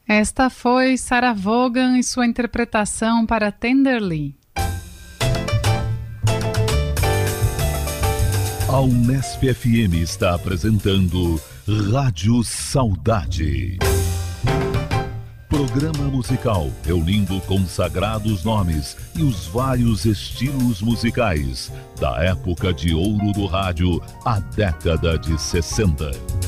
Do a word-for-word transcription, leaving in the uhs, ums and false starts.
Esta foi Sarah Vaughan e sua interpretação para Tenderly. A Unesp F M está apresentando Rádio Saudade. Programa musical reunindo consagrados nomes e os vários estilos musicais da época de ouro do rádio, a década de sessenta.